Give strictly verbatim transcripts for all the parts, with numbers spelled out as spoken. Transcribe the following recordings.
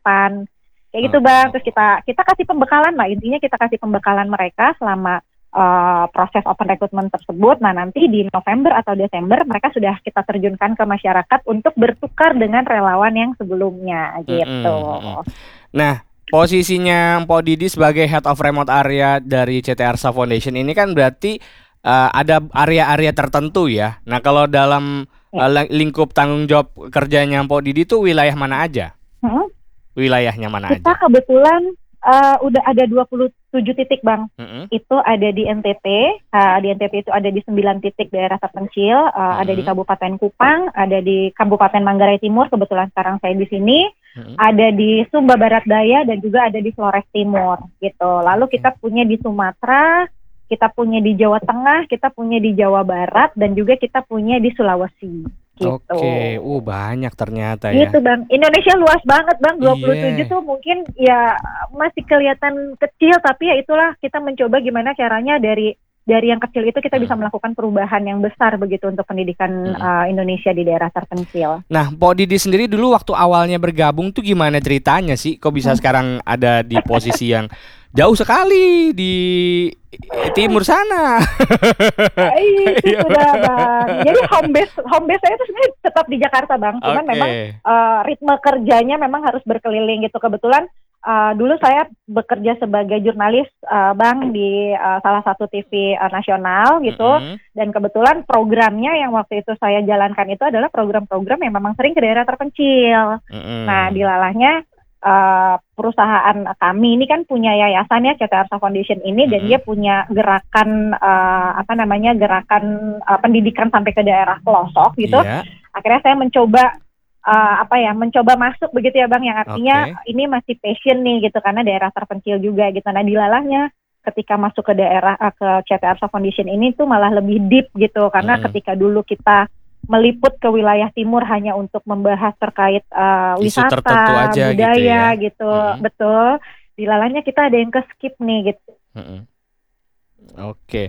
depan. Kayak gitu Bang. Terus kita kita kasih pembekalan lah, intinya kita kasih pembekalan mereka selama uh, proses open recruitment tersebut. Nah nanti di November atau Desember mereka sudah kita terjunkan ke masyarakat untuk bertukar dengan relawan yang sebelumnya gitu. Mm-mm. Nah posisinya Mpok Didi sebagai Head of Remote Area dari C T Arsa Foundation ini kan berarti uh, ada area-area tertentu ya. Nah kalau dalam ya. uh, lingkup tanggung jawab kerjanya Mpok Didi itu wilayah mana aja? Hmm? Wilayahnya mana Kita aja? kebetulan uh, udah ada dua puluh tujuh titik Bang. Mm-hmm. Itu ada di N T T, uh, di N T T itu ada di sembilan titik daerah terpencil, uh, mm-hmm. ada di Kabupaten Kupang, ada di Kabupaten Manggarai Timur, kebetulan sekarang saya di sini, mm-hmm. ada di Sumba Barat Daya dan juga ada di Flores Timur gitu. Lalu kita punya di Sumatera, kita punya di Jawa Tengah, kita punya di Jawa Barat dan juga kita punya di Sulawesi. Gitu. Oke, uh banyak ternyata ya. Gitu Bang, Indonesia luas banget Bang, dua puluh tujuh yeah. tuh mungkin ya masih kelihatan kecil, tapi ya itulah kita mencoba gimana caranya dari dari yang kecil itu kita bisa melakukan perubahan yang besar begitu untuk pendidikan hmm. uh, Indonesia di daerah terpencil. Nah, Mpok Didi sendiri dulu waktu awalnya bergabung tuh gimana ceritanya sih? Kok bisa hmm. sekarang ada di posisi yang jauh sekali di timur sana? Itu sudah Bang. Jadi home base home base saya itu sebenarnya tetap di Jakarta Bang. Cuman okay. memang uh, ritme kerjanya memang harus berkeliling gitu. Kebetulan Uh, dulu saya bekerja sebagai jurnalis uh, Bang di uh, salah satu T V uh, nasional gitu, mm-hmm. dan kebetulan programnya yang waktu itu saya jalankan itu adalah program-program yang memang sering ke daerah terpencil. Mm-hmm. Nah dilalahnya uh, perusahaan kami ini kan punya yayasan ya, C T Arsa Foundation ini, mm-hmm. dan dia punya gerakan uh, apa namanya gerakan uh, pendidikan sampai ke daerah pelosok gitu. Yeah. Akhirnya saya mencoba Uh, apa ya mencoba masuk begitu ya Bang, yang artinya okay. ini masih passion nih gitu karena daerah terpencil juga gitu. Nah dilalahnya ketika masuk ke daerah uh, ke C T Arsa Foundation ini tuh malah lebih deep gitu karena hmm. ketika dulu kita meliput ke wilayah timur hanya untuk membahas terkait uh, wisata, aja budaya gitu, ya? gitu. Hmm. Betul. Dilalahnya kita ada yang ke skip nih gitu. Hmm. Oke. Okay.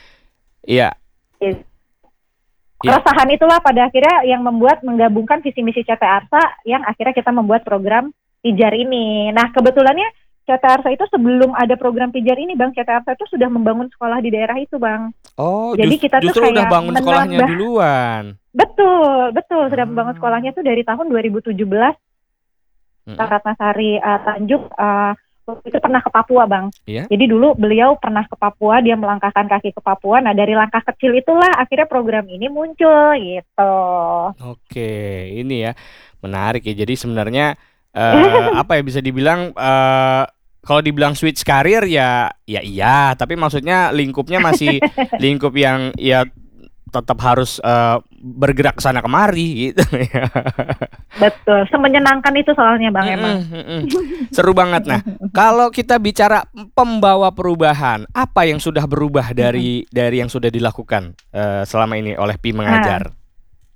Iya. Yes. Keresahan itulah pada akhirnya yang membuat menggabungkan visi misi C T Arsa yang akhirnya kita membuat program Pijar ini. Nah kebetulannya C T Arsa itu sebelum ada program Pijar ini Bang, C T Arsa itu sudah membangun sekolah di daerah itu Bang. Oh, jadi just, kita justru tuh kayak udah bangun menambah, sekolahnya duluan. Betul, betul sudah hmm. membangun sekolahnya tuh dari tahun dua ribu tujuh belas. Hmm. Ratnasari uh, Tanjung uh, itu pernah ke Papua Bang. Yeah. Jadi dulu beliau pernah ke Papua, dia melangkahkan kaki ke Papua. Nah dari langkah kecil itulah akhirnya program ini muncul gitu. Oke, ini ya menarik ya. Jadi sebenarnya uh, apa ya bisa dibilang uh, kalau dibilang switch karir ya ya iya, tapi maksudnya lingkupnya masih lingkup yang ya tetap harus uh, bergerak sana kemari gitu ya. Betul, semenyenangkan itu soalnya Bang mm-mm, emang. Mm-mm. Seru banget. Nah, kalau kita bicara pembawa perubahan, apa yang sudah berubah dari mm-hmm. dari yang sudah dilakukan uh, selama ini oleh Pi Mengajar? Nah.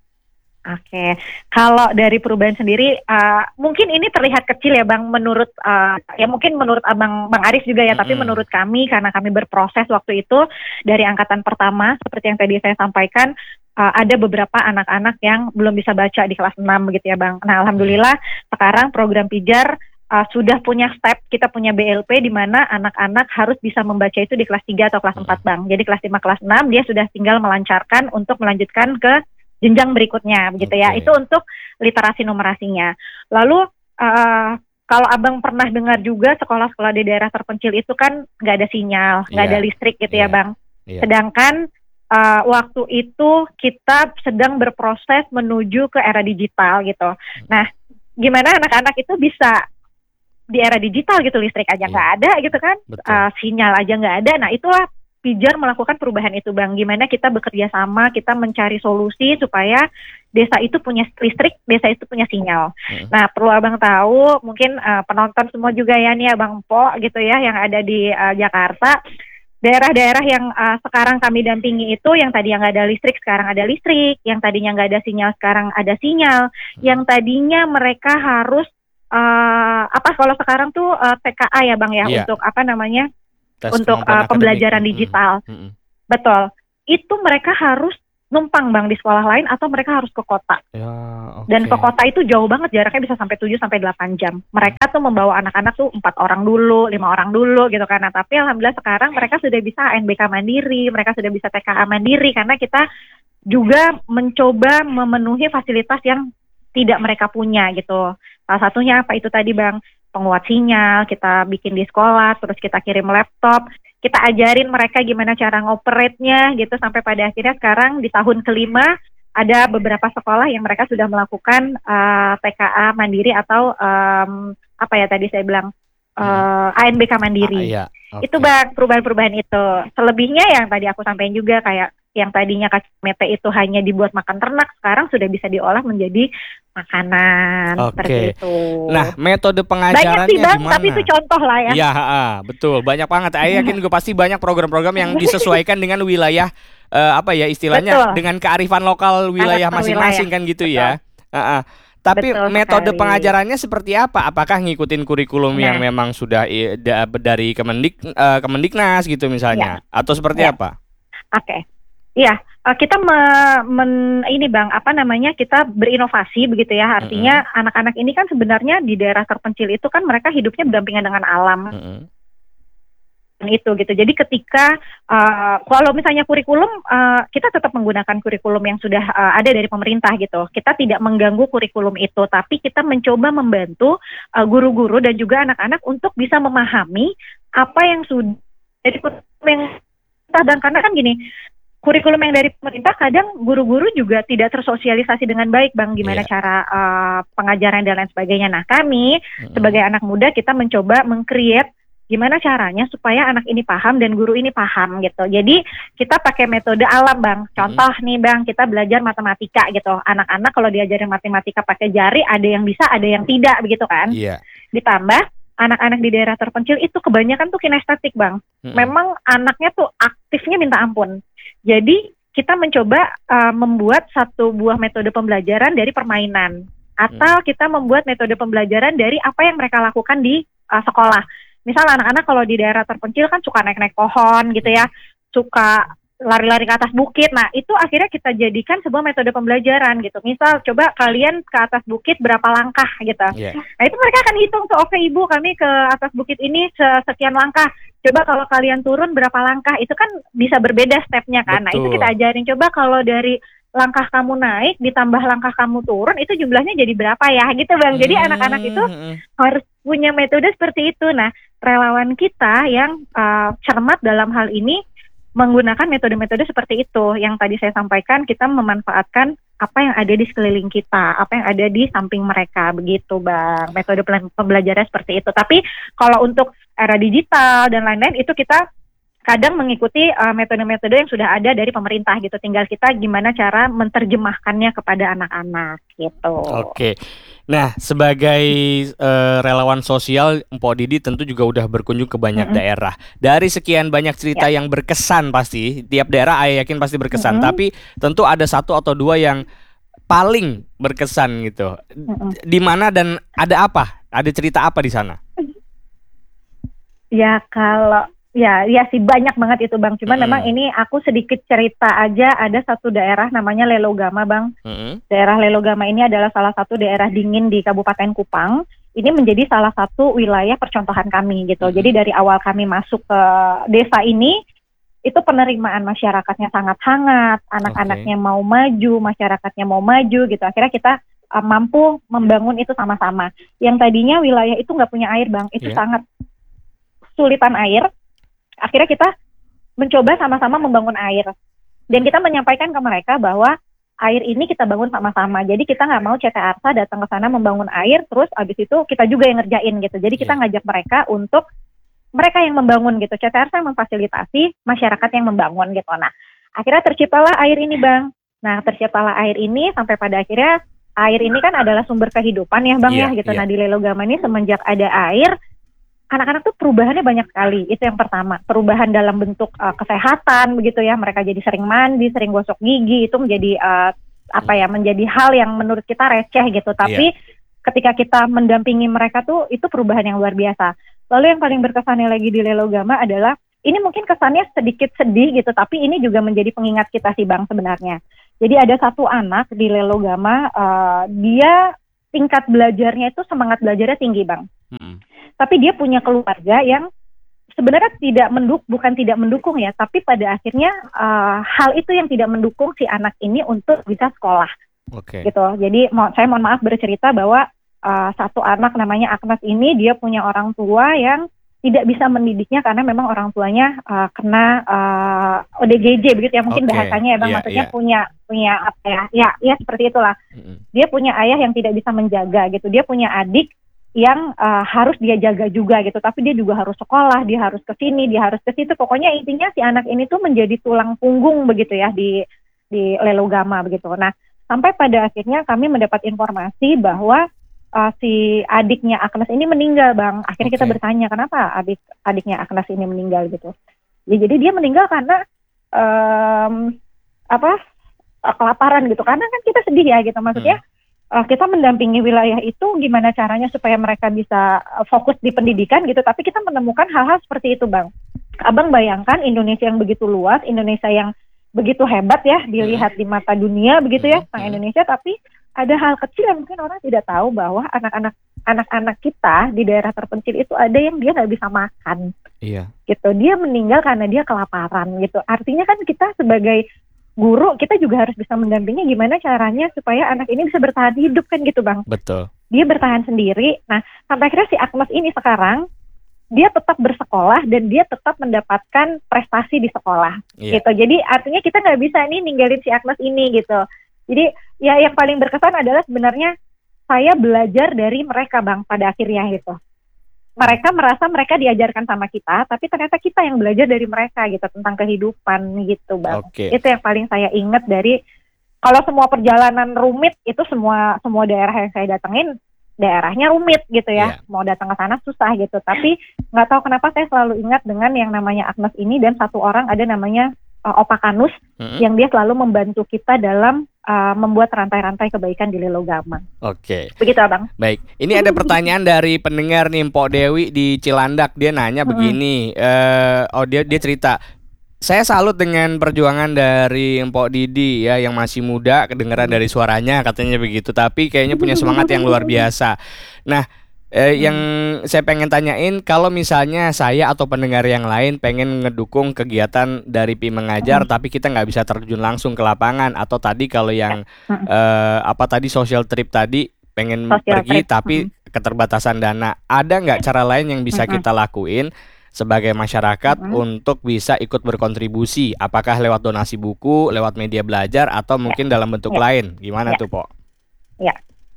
Oke, okay. Kalau dari perubahan sendiri, uh, mungkin ini terlihat kecil ya Bang, menurut uh, ya mungkin menurut Abang Bang Aris juga ya, mm-hmm. tapi menurut kami karena kami berproses waktu itu dari angkatan pertama, seperti yang tadi saya sampaikan, uh, ada beberapa anak-anak yang belum bisa baca di kelas enam begitu ya Bang. Nah alhamdulillah sekarang program Pijar uh, sudah punya step, kita punya B L P di mana anak-anak harus bisa membaca itu di kelas tiga atau kelas empat Bang. Jadi kelas lima, kelas enam dia sudah tinggal melancarkan untuk melanjutkan ke jenjang berikutnya begitu okay. ya. Itu untuk literasi numerasinya. Lalu uh, kalau Abang pernah dengar juga sekolah-sekolah di daerah terpencil itu kan nggak ada sinyal, nggak yeah. ada listrik gitu yeah. ya Bang. Yeah. Sedangkan uh, waktu itu kita sedang berproses menuju ke era digital gitu. Nah, gimana anak-anak itu bisa di era digital gitu, listrik aja nggak yeah. ada gitu kan, uh, sinyal aja nggak ada. Nah itulah Pijar melakukan perubahan itu Bang, gimana kita bekerja sama, kita mencari solusi supaya desa itu punya listrik, desa itu punya sinyal. Hmm. Nah perlu Abang tahu, mungkin uh, penonton semua juga ya nih Abang Po gitu ya, yang ada di uh, Jakarta, daerah-daerah yang uh, sekarang kami dampingi itu, yang tadi yang nggak ada listrik sekarang ada listrik, yang tadinya nggak ada sinyal sekarang ada sinyal, hmm. yang tadinya mereka harus uh, apa kalau sekarang tuh uh, T K A ya Bang ya, yeah. untuk apa namanya, Tes untuk uh, pembelajaran digital, mm-hmm. betul. Itu mereka harus numpang Bang di sekolah lain atau mereka harus ke kota. Ya, Dan oke. ke kota itu jauh banget, jaraknya bisa sampai tujuh sampai delapan jam. Mereka tuh membawa anak-anak tuh empat orang dulu, lima orang dulu gitu kan. Nah, tapi alhamdulillah sekarang mereka sudah bisa A N B K mandiri, mereka sudah bisa T K A mandiri karena kita juga mencoba memenuhi fasilitas yang tidak mereka punya gitu. Salah satunya apa itu tadi Bang, penguat sinyal, kita bikin di sekolah, terus kita kirim laptop, kita ajarin mereka gimana cara ngoperate-nya gitu, sampai pada akhirnya sekarang di tahun kelima ada beberapa sekolah yang mereka sudah melakukan uh, T K A mandiri atau um, apa ya tadi saya bilang uh, A N B K mandiri. Ah, iya. Oke. Itu Bang, perubahan-perubahan itu. Selebihnya yang tadi aku sampaikan juga kayak yang tadinya kacamete itu hanya dibuat makan ternak, sekarang sudah bisa diolah menjadi makanan. Oke. Seperti itu. Nah, metode banyak pengajarannya sih Bang, gimana? tapi itu contoh lah ya. Iya, ha-ha, betul. Banyak banget. Saya yakin juga pasti banyak program-program yang disesuaikan dengan wilayah eh, apa ya istilahnya Betul. dengan kearifan lokal wilayah Karakter masing-masing wilayah. kan gitu Betul. ya. Ha-ha. Tapi Betul metode sekali. pengajarannya seperti apa? Apakah ngikutin kurikulum yang Nah. memang sudah i- da- dari Kemendik eh, Kemendiknas gitu misalnya atau seperti Ya. apa? Oke. Iya, eh, kita me- men- ini Bang, apa namanya? Kita berinovasi begitu ya. Artinya anak-anak ini kan sebenarnya di daerah terpencil itu kan mereka hidupnya berdampingan dengan alam. Mm-mm. Itu gitu. Jadi ketika uh, kalau misalnya kurikulum uh, kita tetap menggunakan kurikulum yang sudah uh, ada dari pemerintah gitu. Kita tidak mengganggu kurikulum itu, tapi kita mencoba membantu uh, guru-guru dan juga anak-anak untuk bisa memahami apa yang sudah dari kurikulum yang dan karena kan gini, kurikulum yang dari pemerintah kadang guru-guru juga tidak tersosialisasi dengan baik Bang, gimana Iya. cara uh, pengajaran dan lain sebagainya. Nah, kami Mm-mm. sebagai anak muda kita mencoba meng-create gimana caranya supaya anak ini paham dan guru ini paham gitu. Jadi kita pakai metode alam Bang. Contoh nih Bang, kita belajar matematika gitu. Anak-anak kalau diajarin matematika pakai jari ada yang bisa, ada yang tidak begitu kan. Iya. Ditambah anak-anak di daerah terpencil itu kebanyakan tuh kinestetik Bang. Mm-mm. Memang anaknya tuh aktifnya minta ampun. Jadi kita mencoba uh, membuat satu buah metode pembelajaran dari permainan. Atau kita membuat metode pembelajaran dari apa yang mereka lakukan di uh, sekolah. Misal anak-anak kalau di daerah terpencil kan suka naik-naik pohon gitu ya, suka lari-lari ke atas bukit. Nah itu akhirnya kita jadikan sebuah metode pembelajaran gitu. Misal coba kalian ke atas bukit berapa langkah gitu. Iya. Nah itu mereka akan hitung tuh, oke ibu kami ke atas bukit ini sekian langkah. Coba kalau kalian turun berapa langkah, itu kan bisa berbeda stepnya kan. Nah itu Betul. kita ajarin, coba kalau dari langkah kamu naik ditambah langkah kamu turun itu jumlahnya jadi berapa ya gitu Bang. Jadi Hmm, anak-anak itu mm-mm. harus punya metode seperti itu. Nah relawan kita yang uh, cermat dalam hal ini menggunakan metode-metode seperti itu. Yang tadi saya sampaikan, kita memanfaatkan apa yang ada di sekeliling kita, apa yang ada di samping mereka, begitu Bang. Metode pel- pembelajaran seperti itu. Tapi kalau untuk era digital dan lain-lain itu kita kadang mengikuti uh, metode-metode yang sudah ada dari pemerintah gitu. Tinggal kita gimana cara menerjemahkannya kepada anak-anak gitu. Oke. Nah, sebagai eh, relawan sosial, Mpok Didi tentu juga udah berkunjung ke banyak Mm-mm. daerah. Dari sekian banyak cerita yang berkesan pasti, tiap daerah saya yakin pasti berkesan. Mm-mm. Tapi tentu ada satu atau dua yang paling berkesan gitu. Mm-mm. Di mana dan ada apa? Ada cerita apa di sana? Ya kalau ya ya sih banyak banget itu Bang. Cuman Mm-mm. memang ini aku sedikit cerita aja. Ada satu daerah namanya Lelogama Bang. Mm-mm. Daerah Lelogama ini adalah salah satu daerah dingin di Kabupaten Kupang. Ini menjadi salah satu wilayah percontohan kami gitu. Mm-mm. Jadi dari awal kami masuk ke desa ini, itu penerimaan masyarakatnya sangat hangat. Anak-anaknya mau maju, masyarakatnya mau maju gitu. Akhirnya kita uh, mampu membangun itu sama-sama. Yang tadinya wilayah itu nggak punya air Bang, itu Yeah. sangat kesulitan air. Akhirnya kita mencoba sama-sama membangun air. Dan kita menyampaikan ke mereka bahwa air ini kita bangun sama-sama. Jadi kita nggak mau C T Arsa datang ke sana membangun air, terus abis itu kita juga yang ngerjain gitu. Jadi kita Yeah. ngajak mereka untuk mereka yang membangun gitu. C T Arsa yang memfasilitasi, masyarakat yang membangun gitu. Nah, akhirnya terciptalah air ini Bang. Nah, terciptalah air ini sampai pada akhirnya air ini kan adalah sumber kehidupan ya Bang Yeah, ya gitu. yeah. Nah, di Lelogama ini semenjak ada air, anak-anak tuh perubahannya banyak sekali. Itu yang pertama. Perubahan dalam bentuk uh, kesehatan begitu ya. Mereka jadi sering mandi, sering gosok gigi. Itu menjadi uh, apa ya? Menjadi hal yang menurut kita receh gitu. Tapi ketika kita mendampingi mereka tuh itu perubahan yang luar biasa. Lalu yang paling berkesannya lagi di Lelogama adalah ini mungkin kesannya sedikit sedih gitu. Tapi ini juga menjadi pengingat kita sih Bang sebenarnya. Jadi ada satu anak di Lelogama, uh, dia tingkat belajarnya itu semangat belajarnya tinggi Bang. Mm-hmm. Tapi dia punya keluarga yang sebenarnya tidak menduk, bukan tidak mendukung ya, tapi pada akhirnya uh, hal itu yang tidak mendukung si anak ini untuk bisa sekolah. Oke. Okay. Gitu. Jadi mo- saya mohon maaf bercerita bahwa uh, satu anak namanya Agnes ini dia punya orang tua yang tidak bisa mendidiknya karena memang orang tuanya uh, kena uh, O D G J begitu ya mungkin okay. bahasanya ya Bang, yeah, maksudnya yeah. punya punya apa ya ya ya seperti itulah. Mm-hmm. Dia punya ayah yang tidak bisa menjaga gitu, dia punya adik yang uh, harus dia jaga juga gitu, tapi dia juga harus sekolah, dia harus ke sini, dia harus ke situ. Pokoknya intinya si anak ini tuh menjadi tulang punggung begitu ya di di Lelogama begitu. Nah, sampai pada akhirnya kami mendapat informasi bahwa Uh, si adiknya Agnes ini meninggal Bang. Akhirnya okay. kita bertanya kenapa adik adiknya Agnes ini meninggal gitu. Ya, jadi dia meninggal karena um, apa kelaparan gitu. Karena kan kita sedih ya gitu. Maksudnya hmm. uh, kita mendampingi wilayah itu gimana caranya supaya mereka bisa fokus di pendidikan gitu. Tapi kita menemukan hal-hal seperti itu Bang. Abang bayangkan Indonesia yang begitu luas, Indonesia yang begitu hebat ya dilihat hmm. di mata dunia begitu ya tentang hmm. Indonesia, tapi ada hal kecil yang mungkin orang tidak tahu bahwa anak-anak anak-anak kita di daerah terpencil itu ada yang dia nggak bisa makan, iya. gitu. Dia meninggal karena dia kelaparan, gitu. Artinya kan kita sebagai guru kita juga harus bisa mendampingi gimana caranya supaya anak ini bisa bertahan hidup kan, gitu Bang. Betul. Dia bertahan sendiri. Nah, sampai akhirnya si Agnes ini sekarang dia tetap bersekolah dan dia tetap mendapatkan prestasi di sekolah, iya. gitu. Jadi artinya kita nggak bisa nih ninggalin si Agnes ini, gitu. Jadi ya yang paling berkesan adalah sebenarnya saya belajar dari mereka Bang pada akhirnya gitu. Mereka merasa mereka diajarkan sama kita, tapi ternyata kita yang belajar dari mereka gitu tentang kehidupan gitu Bang. Okay. Itu yang paling saya ingat dari kalau semua perjalanan rumit itu semua semua daerah yang saya datengin daerahnya rumit gitu ya. Yeah. Mau datang ke sana susah gitu. Tapi nggak tahu kenapa saya selalu ingat dengan yang namanya Agnes ini dan satu orang ada namanya uh, Opa Kanus mm-hmm. yang dia selalu membantu kita dalam Uh, membuat rantai-rantai kebaikan di Lelogama. Oke. Begitu Abang. Baik. Ini ada pertanyaan dari pendengar nih, Mpok Dewi di Cilandak. Dia nanya begini. Uh, oh dia dia cerita. Saya salut dengan perjuangan dari Mpok Didi ya yang masih muda, kedengaran dari suaranya katanya begitu. Tapi kayaknya punya semangat yang luar biasa. Nah. Eh, hmm. Yang saya pengen tanyain, kalau misalnya saya atau pendengar yang lain pengen ngedukung kegiatan dari Pi Mengajar, hmm. tapi kita nggak bisa terjun langsung ke lapangan, atau tadi kalau yang hmm. eh, apa tadi social trip tadi pengen social pergi trip. Tapi hmm. keterbatasan dana, ada nggak cara lain yang bisa hmm. kita lakuin sebagai masyarakat hmm. untuk bisa ikut berkontribusi? Apakah lewat donasi buku, lewat media belajar, atau mungkin ya. dalam bentuk ya. lain? Gimana ya. tuh, Pok? Ya.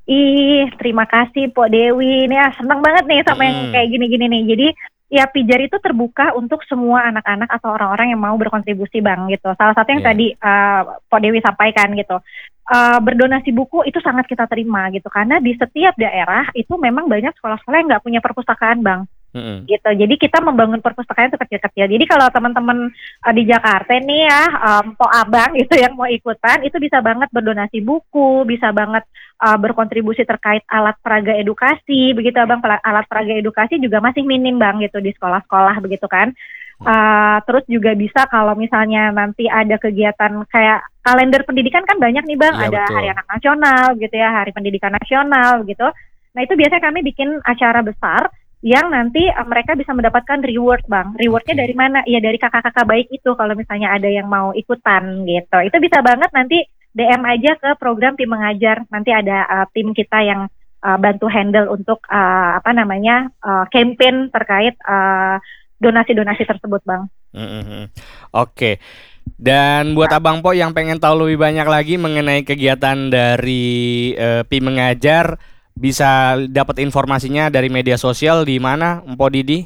Ih, terima kasih Pok Dewi. Ini ah, senang banget nih sama hmm. yang kayak gini-gini nih. Jadi ya Pijar itu terbuka untuk semua anak-anak atau orang-orang yang mau berkontribusi Bang gitu. Salah satu yang yeah. tadi uh, Pok Dewi sampaikan gitu. Uh, berdonasi buku itu sangat kita terima gitu. Karena di setiap daerah itu memang banyak sekolah-sekolah yang nggak punya perpustakaan Bang. Mm-hmm. gitu. Jadi kita membangun perpustakaan itu kecil-kecil. Jadi kalau teman-teman uh, di Jakarta nih ya, um, Po Abang gitu yang mau ikutan, itu bisa banget berdonasi buku, bisa banget uh, berkontribusi terkait alat peraga edukasi, begitu Abang. Alat peraga edukasi juga masih minim Bang gitu di sekolah-sekolah begitu kan. Uh, terus juga bisa kalau misalnya nanti ada kegiatan kayak kalender pendidikan kan banyak nih Bang, ya, ada betul. Hari Anak Nasional gitu ya, Hari Pendidikan Nasional gitu. Nah itu biasanya kami bikin acara besar yang nanti uh, mereka bisa mendapatkan reward Bang. Rewardnya okay. dari mana? Ya dari kakak-kakak baik itu kalau misalnya ada yang mau ikutan gitu. Itu bisa banget nanti D M aja ke program Pi Mengajar. Nanti ada uh, tim kita yang uh, bantu handle untuk uh, apa namanya uh, campaign terkait uh, donasi-donasi tersebut Bang. Mm-hmm. Oke. Okay. Dan buat nah. Abang Po yang pengen tahu lebih banyak lagi mengenai kegiatan dari uh, Pi Mengajar, bisa dapat informasinya dari media sosial di mana, Mpok Didi?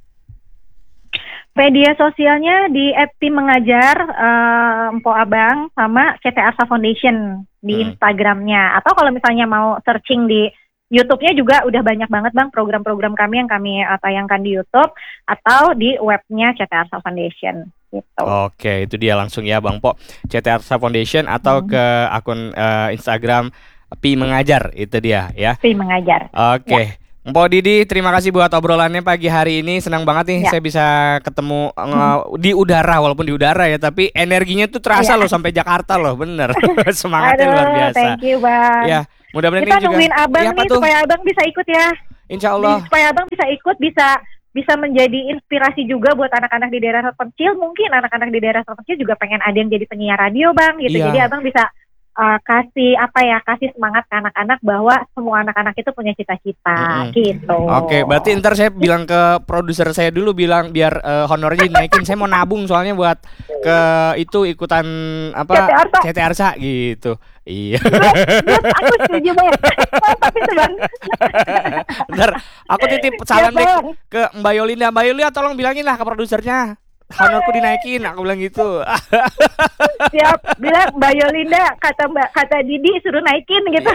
Media sosialnya di et pi mengajar, uh, Mpok Abang, sama C T Arsa Foundation di hmm. Instagramnya. Atau kalau misalnya mau searching di YouTube-nya juga udah banyak banget Bang program-program kami yang kami uh, tayangkan di YouTube atau di webnya C T Arsa Foundation. Gitu. Oke, itu dia langsung ya Bang Po, C T Arsa Foundation atau hmm. ke akun uh, Instagram Pi Mengajar, itu dia ya. Pi Mengajar. Oke. Okay. Ya. Mpok Didi, terima kasih buat obrolannya pagi hari ini. Senang banget nih Ya. saya bisa ketemu uh, di udara, walaupun di udara ya, tapi energinya tuh terasa Ya. loh sampai Jakarta loh, bener. Semangatnya Aduh, luar biasa. thank you Bang. Ya, mudah-mudahan Kita ini juga. nungguin Abang Ya, apa nih tuh? supaya Abang bisa ikut ya. Insya Allah. Supaya Abang bisa ikut, bisa bisa menjadi inspirasi juga buat anak-anak di daerah terpencil. Mungkin anak-anak di daerah terpencil juga pengen ada yang jadi penyiar radio Bang gitu. Iya. Jadi Abang bisa uh, kasih apa ya, kasih semangat ke anak-anak bahwa semua anak-anak itu punya cita-cita Mm-mm. gitu. Oke, berarti ntar saya bilang ke produser saya dulu, bilang biar uh, honornya dinaikin. Saya mau nabung soalnya buat ke itu ikutan apa C T Arsa. C T Arsa gitu. Iya. Aku setuju banget. Mantap itu Bang. Ntar aku titip salam Ya, deh Bang. ke Mbak Yolinda. Mbak Yolinda tolong bilangin lah ke produsernya, honorku dinaikin. Aku bilang gitu. Siap, bilang Mbak Yolinda, kata Mbak kata Didi suruh naikin gitu.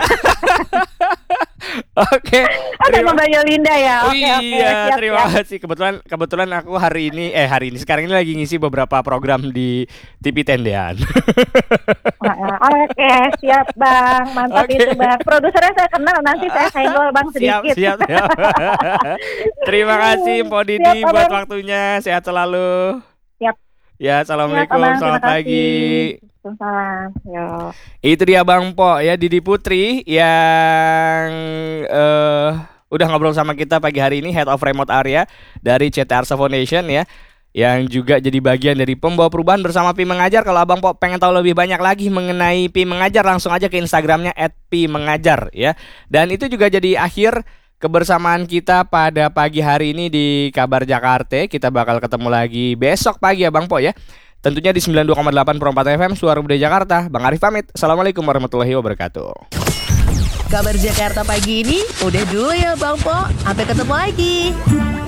Oke. Oh, terima- sama Mbak Yolinda ya. Oh Oke, iya, oke, siap, terima siap. kasih. Kebetulan kebetulan aku hari ini eh hari ini sekarang ini lagi ngisi beberapa program di T V Tendean. Nah, Oke, siap Bang. Mantap Oke. itu Bang. Produsernya saya kenal, nanti saya senggol Bang Siap, sedikit. siap, siap. Terima kasih Mpok Didi Siap, buat Abang. waktunya. Sehat selalu. Siap. Ya, assalamualaikum. Siap, Abang. Selamat Terima pagi. kasih. Salam. Yo. Itu dia Bang Po ya, Didi Putri yang eh udah ngobrol sama kita pagi hari ini, Head of Remote Area dari C T Arsa Foundation ya, yang juga jadi bagian dari pembawa perubahan bersama Pi Mengajar. Kalau Abang Po pengen tahu lebih banyak lagi mengenai Pi Mengajar, langsung aja ke Instagramnya et pi mengajar ya. Dan itu juga jadi akhir kebersamaan kita pada pagi hari ini di Kabar Jakarta. Kita bakal ketemu lagi besok pagi ya Bang Po ya. Tentunya di sembilan puluh dua koma delapan Perempat F M Suara Budaya Jakarta. Bang Arif pamit. Assalamualaikum warahmatullahi wabarakatuh. Kabar Jakarta pagi ini udah dulu ya Bang Po. Sampai ketemu lagi.